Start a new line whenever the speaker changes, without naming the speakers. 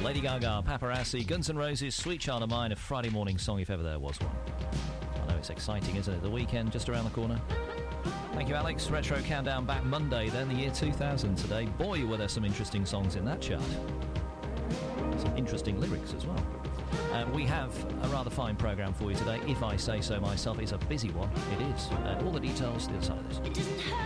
Lady Gaga, Paparazzi, Guns N' Roses, Sweet Child of Mine, a Friday morning song if ever there was one. I know it's exciting, isn't it? The weekend just around the corner. Thank you, Alex. Retro Countdown back Monday, then the year 2000 today. Boy, were there some interesting songs in that chart. Some interesting lyrics as well. We have a rather fine programme for you today, if I say so myself. It's a busy one. It is. All the details to the other side of this.